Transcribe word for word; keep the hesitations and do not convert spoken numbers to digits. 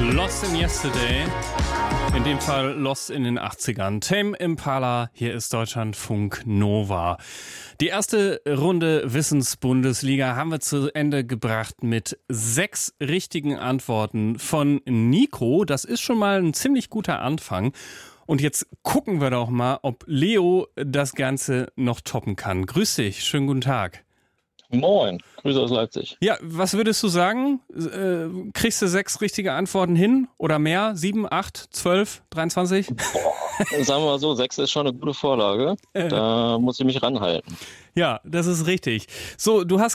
Lost in Yesterday, in dem Fall Lost in den achtzigern. Tame Impala, hier ist Deutschlandfunk Nova. Die erste Runde Wissensbundesliga haben wir zu Ende gebracht mit sechs richtigen Antworten von Nico. Das ist schon mal ein ziemlich guter Anfang. Und jetzt gucken wir doch mal, ob Leo das Ganze noch toppen kann. Grüß dich, schönen guten Tag. Moin, Grüße aus Leipzig. Ja, was würdest du sagen? Äh, kriegst du sechs richtige Antworten hin oder mehr? Sieben, acht, zwölf, dreiundzwanzig? Boah, sagen wir mal so, sechs ist schon eine gute Vorlage. Da muss ich mich ranhalten. Ja, das ist richtig. So, du hast